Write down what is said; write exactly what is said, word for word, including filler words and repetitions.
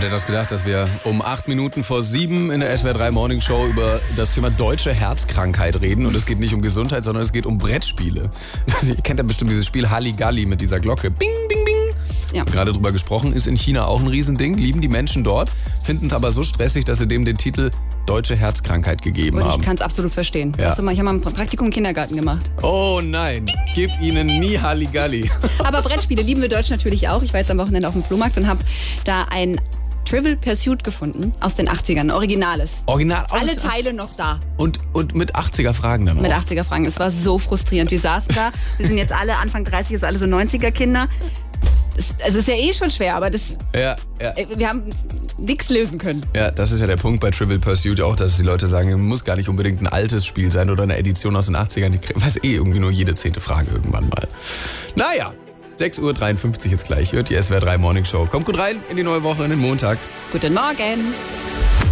hätte das gedacht, dass wir um acht Minuten vor sieben in der S W R drei Morning Show über das Thema deutsche Herzkrankheit reden. Und es geht nicht um Gesundheit, sondern es geht um Brettspiele. Ihr kennt ja bestimmt dieses Spiel Halligalli mit dieser Glocke. Bing, bing, bing. Ja. Gerade drüber gesprochen, ist in China auch ein Riesending. Lieben die Menschen dort, finden es aber so stressig, dass sie dem den Titel deutsche Herzkrankheit gegeben Und ich haben. kann es absolut verstehen. Ja. Weißt du mal, ich habe mal ein Praktikum im Kindergarten gemacht. Oh nein, gib ihnen nie Halligalli. Aber Brettspiele lieben wir Deutschen natürlich auch. Ich war jetzt am Wochenende auf dem Flohmarkt und habe da ein Trivial Pursuit gefunden aus den achtzigern, Originales. Original. Alle Teile noch da. Und, und mit achtziger Fragen dann auch. Mit achtziger Fragen. Es war so frustrierend. Wir saßen da. Wir sind jetzt alle Anfang dreißig, ist alle so neunziger Kinder. Es, also ist ja eh schon schwer, aber das, Ja, ja. wir haben nichts lösen können. Ja, das ist ja der Punkt bei Trivial Pursuit auch, dass die Leute sagen, es muss gar nicht unbedingt ein altes Spiel sein oder eine Edition aus den achtzigern. Die weiß eh irgendwie nur jede zehnte Frage irgendwann mal. Naja, sechs Uhr dreiundfünfzig jetzt gleich. Hört die S W R drei Morning Show. Kommt gut rein in die neue Woche, in den Montag. Guten Morgen.